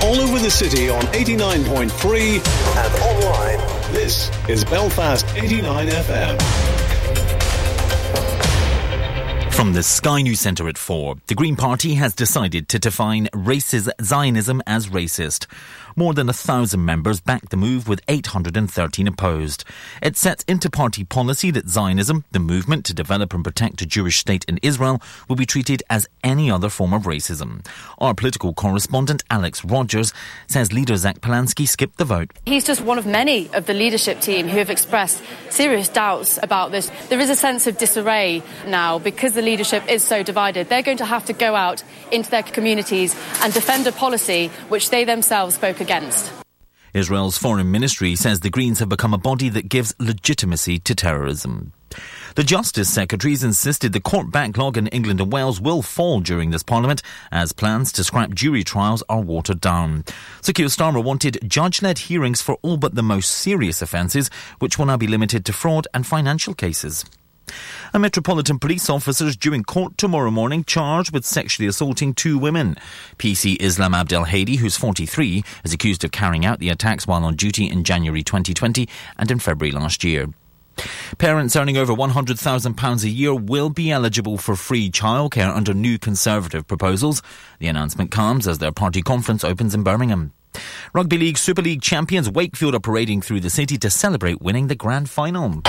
all over the city on 89.3 and online. This is Belfast 89 FM. From the Sky News Centre at 4, the Green Party has decided to define Zionism as racist. More than 1,000 members backed the move, with 813 opposed. It sets into party policy that Zionism, the movement to develop and protect a Jewish state in Israel, will be treated as any other form of racism. Our political correspondent Alex Rogers says leader Zach Polanski skipped the vote. He's just one of many of the leadership team who have expressed serious doubts about this. There is a sense of disarray now because the leadership is so divided. They're going to have to go out into their communities and defend a policy which they themselves spoke against. Israel's foreign ministry says the Greens have become a body that gives legitimacy to terrorism. The Justice Secretaries insisted the court backlog in England and Wales will fall during this Parliament as plans to scrap jury trials are watered down. Sir Keir Starmer wanted judge-led hearings for all but the most serious offences, which will now be limited to fraud and financial cases. A Metropolitan Police officer is due in court tomorrow morning, charged with sexually assaulting 2 women. PC Islam Abdel Hadi, who's 43, is accused of carrying out the attacks while on duty in January 2020 and in February last year. Parents earning over £100,000 a year will be eligible for free childcare under new Conservative proposals. The announcement comes as their party conference opens in Birmingham. Rugby League Super League champions Wakefield are parading through the city to celebrate winning the grand final.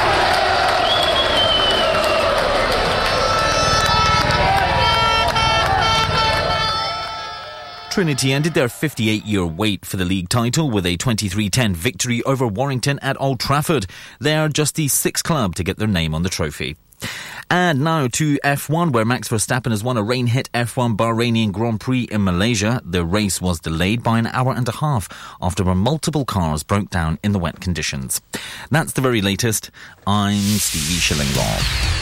Trinity ended their 58-year wait for the league title with a 23-10 victory over Warrington at Old Trafford. They are just the 6th club to get their name on the trophy. And now to F1, where Max Verstappen has won a rain-hit F1 Bahrainian Grand Prix in Malaysia. The race was delayed by an hour and a half after multiple cars broke down in the wet conditions. That's the very latest. I'm Stevie Shillinglaw.